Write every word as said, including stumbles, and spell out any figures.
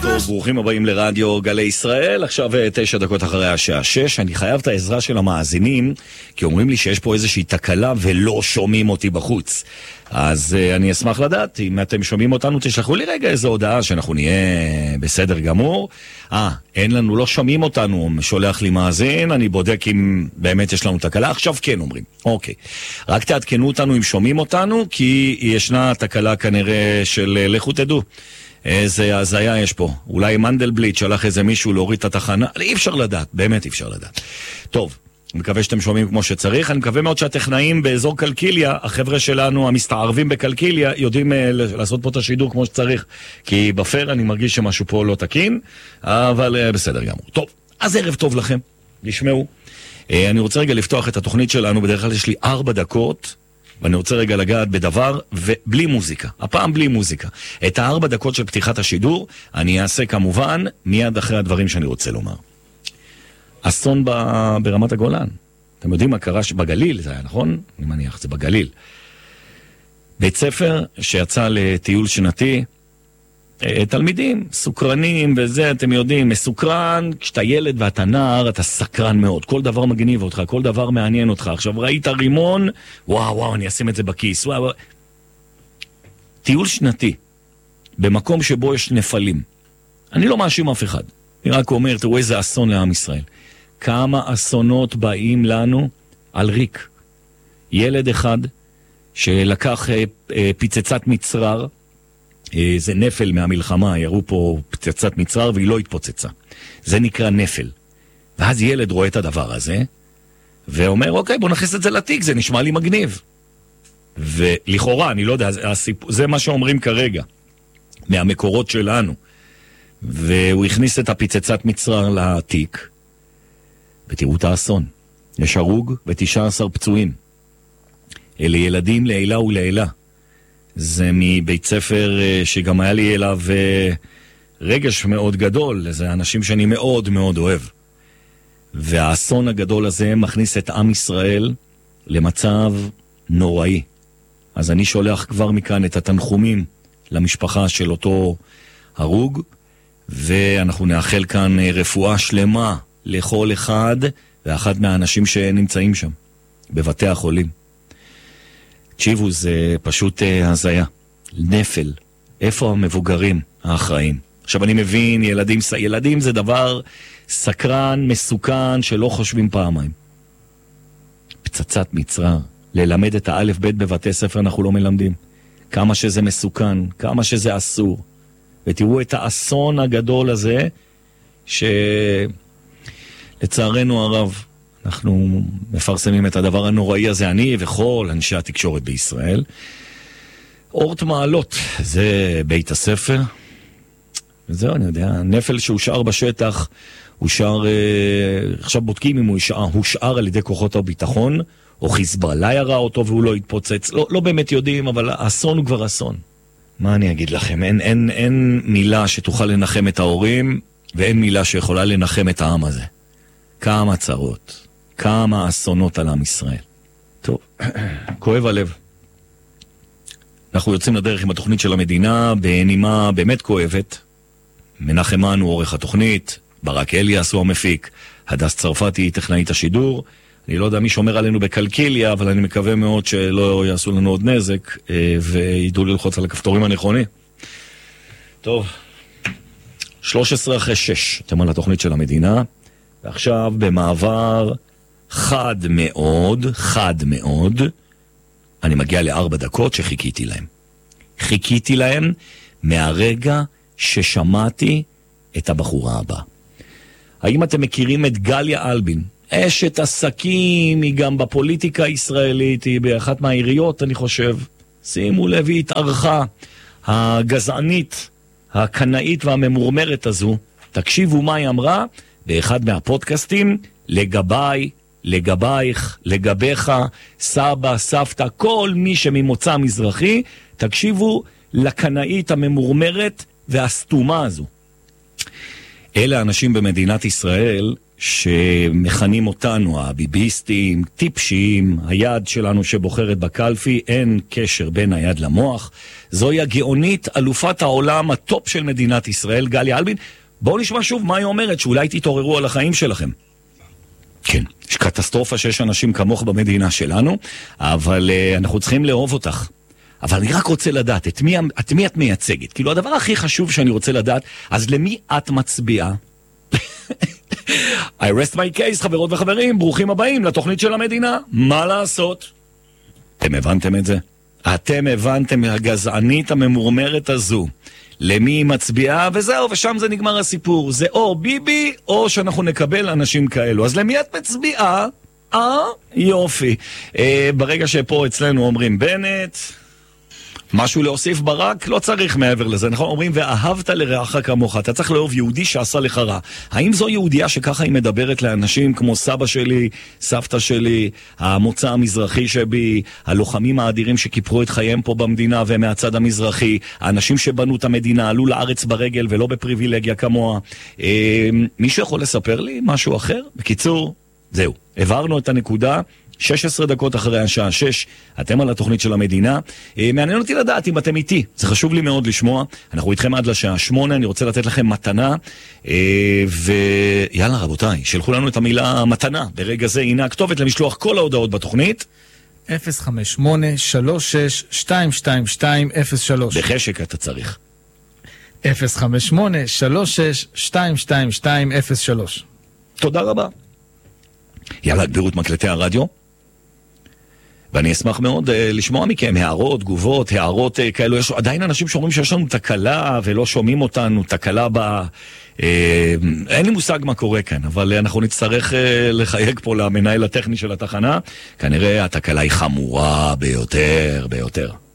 טוב, ברוכים הבאים לרדיו גלי ישראל, עכשיו תשע דקות אחרי השעה שש. אני חייב את העזרה של המאזינים, כי אומרים לי שיש פה איזושהי תקלה ולא שומעים אותי בחוץ. אז uh, אני אשמח לדעת, אם אתם שומעים אותנו, תשלחו לי רגע איזו הודעה שאנחנו נהיה בסדר גמור. אה, אין לנו, לא שומעים אותנו, שולח לי מאזין, אני בודק אם באמת יש לנו תקלה. עכשיו כן אומרים, אוקיי. רק תעדכנו אותנו אם שומעים אותנו, כי ישנה תקלה כנראה של לכו תדעו. איזה הזיה יש פה. אולי מנדלבליט שלח איזה מישהו להוריד את התחנה. אי אפשר לדעת, באמת אי אפשר לדעת. טוב, אני מקווה שאתם שומעים כמו שצריך. אני מקווה מאוד שהטכנאים באזור קלקיליה, החבר'ה שלנו המסתערבים בקלקיליה, יודעים uh, לעשות פה את השידור כמו שצריך. כי בפר אני מרגיש שמשהו פה לא תקין, אבל uh, בסדר גמור. טוב, אז ערב טוב לכם. נשמעו. Uh, אני רוצה רגע לפתוח את התוכנית שלנו, בדרך כלל יש לי ארבע דקות. ואני רוצה רגע לגעת בדבר, ובלי מוזיקה. הפעם בלי מוזיקה. את הארבע דקות של פתיחת השידור, אני אעשה כמובן מיד אחרי הדברים שאני רוצה לומר. אסון ב- ברמת הגולן. אתם יודעים מה קרה בגליל, זה היה נכון? אני מניח, זה בגליל. בית ספר שיצא לטיול שנתי, תלמידים, סוקרנים וזה, אתם יודעים, מסוקרן, כשאתה ילד ואתה נער, אתה סקרן מאוד, כל דבר מגניב אותך, כל דבר מעניין אותך. עכשיו ראית רימון, וואו וואו, אני אשים את זה בכיס, וואו וואו. טיול שנתי, במקום שבו יש נפלים. אני לא מאשים אף אחד, אני רק אומר, תראו איזה אסון לעם ישראל. כמה אסונות באים לנו על ריק. ילד אחד שלקח אה, אה, פיצצת מצרר, זה נפל מהמלחמה, יראו פה פצצת מצרר והיא לא התפוצצה. זה נקרא נפל. ואז ילד רואה את הדבר הזה, ואומר, אוקיי, בוא נכניס את זה לתיק, זה נשמע לי מגניב. ולכאורה, אני לא יודע, זה מה שאומרים כרגע, מהמקורות שלנו. והוא הכניס את הפצצת מצרר לתיק, ותראו את האסון. יש הרוג ותשעה עשר פצועים. אלה ילדים לעילה ולעילה. זה מבית ספר שגם היה לי אליו רגש מאוד גדול, זה אנשים שאני מאוד מאוד אוהב. והאסון הגדול הזה מכניס את עם ישראל למצב נוראי. אז אני שולח כבר מכאן את התנחומים למשפחה של אותו הרוג, ואנחנו נאחל כאן רפואה שלמה לכל אחד ואחת מהאנשים שנמצאים שם, בבתי החולים. תקשיבו, זה פשוט הזיה. נפל. איפה המבוגרים האחראים? עכשיו אני מבין, ילדים, ילדים זה דבר סקרן, מסוכן, שלא חושבים פעמיים. פצצת מצרר. ללמד את האלף בית בבתי ספר אנחנו לא מלמדים. כמה שזה מסוכן, כמה שזה אסור. ותראו את האסון הגדול הזה, שלצערנו הרב, אנחנו מפרסמים את הדבר הנוראי הזה, אני וכל אנשי התקשורת בישראל. אורט מעלות, זה בית הספר. וזהו, אני יודע, נפל שהושאר בשטח, הושאר, עכשיו בודקים אם הוא הושאר, הושאר על ידי כוחות הביטחון, או חיזבאללה ירה אותו והוא לא התפוצץ. לא, לא באמת יודעים, אבל האסון הוא כבר אסון. מה אני אגיד לכם? אין, אין, אין מילה שתוכל לנחם את ההורים, ואין מילה שיכולה לנחם את העם הזה. כמה צרות. כמה אסונות על עם ישראל. טוב, כואב הלב. אנחנו יוצאים לדרך עם התוכנית של המדינה בנימה באמת כואבת. מנחמן הוא עורך התוכנית, ברק אליאס הוא המפיק, הדס צרפתי טכנאית השידור. אני לא יודע מי שומר עלינו בקלקיליה, אבל אני מקווה מאוד שלא יעשו לנו עוד נזק וידעו ללחוץ על הכפתורים הנכונים. טוב, שלוש עשרה אחרי שש, אתם על התוכנית של המדינה, ועכשיו במעבר חד מאוד, חד מאוד, אני מגיע לארבע דקות שחיכיתי להם. חיכיתי להם מהרגע ששמעתי את הבחורה הבאה. האם אתם מכירים את גליה אלבין? אשת עסקים, היא גם בפוליטיקה הישראלית, היא באחת מהעיריות, אני חושב. שימו לב, היא התארחה, הגזענית, הקנאית והממורמרת הזו. תקשיבו מה היא אמרה באחד מהפודקאסטים, לגביי, לגבייך, לגביך, סבא, סבתא, כל מי שממוצא מזרחי, תקשיבו לקנאית הממורמרת והסתומה הזו. אלה אנשים במדינת ישראל שמכנים אותנו, הביביסטים, טיפשיים, היד שלנו שבוחרת בקלפי, אין קשר בין היד למוח. זוהי הגאונית, אלופת העולם, הטופ של מדינת ישראל, גליה אלבין. בואו נשמע שוב מה היא אומרת, שאולי תתעוררו על החיים שלכם. כן, יש קטסטרופה שיש אנשים כמוך במדינה שלנו, אבל uh, אנחנו צריכים לאהוב אותך. אבל אני רק רוצה לדעת, את מי, את מי את מייצגת? כאילו, הדבר הכי חשוב שאני רוצה לדעת, אז למי את מצביעה? I rest my case, חברות וחברים, ברוכים הבאים לתוכנית של המדינה. מה לעשות? אתם הבנתם את זה? אתם הבנתם הגזענית הממורמרת הזו. למי היא מצביעה, וזהו, ושם זה נגמר הסיפור. זה או ביבי, או שאנחנו נקבל אנשים כאלו. אז למי את מצביעה? אה? יופי. אה, ברגע שפה אצלנו אומרים בנט, משהו להוסיף ברק, לא צריך מעבר לזה, נכון? אומרים, ואהבת לרעך כמוך, אתה צריך לאהוב יהודי שעשה לך רע. האם זו יהודייה שככה היא מדברת לאנשים כמו סבא שלי, סבתא שלי, המוצא המזרחי שבי, הלוחמים האדירים שכיפרו את חייהם פה במדינה ומהצד המזרחי, האנשים שבנו את המדינה, עלו לארץ ברגל ולא בפריבילגיה כמוה. אה, מישהו יכול לספר לי משהו אחר? בקיצור, זהו, עברנו את הנקודה. שש עשרה דקות אחרי השעה שש, אתם על התוכנית של המדינה. מעניין אותי לדעת אם אתם איתי, זה חשוב לי מאוד לשמוע. אנחנו איתכם עד לשעה שמונה, אני רוצה לתת לכם מתנה, ויאללה רבותיי, שלחו לנו את המילה מתנה. ברגע זה הנה הכתובת למשלוח כל ההודעות בתוכנית. אפס חמש שמונה שלוש שש שתיים שתיים שתיים אפס שלוש. בחשק אתה צריך. אפס חמש שמונה שלוש שש שתיים שתיים שתיים אפס שלוש. תודה רבה. יאללה, גבירו את מקלטי הרדיו. ואני אשמח מאוד uh, לשמוע מכם הערות, תגובות, הערות uh, כאלו. יש עדיין אנשים שאומרים שיש לנו תקלה ולא שומעים אותנו, תקלה ב... Uh, אין לי מושג מה קורה כאן, אבל uh, אנחנו נצטרך uh, לחייג פה למנהל הטכני של התחנה. כנראה התקלה היא חמורה ביותר, ביותר.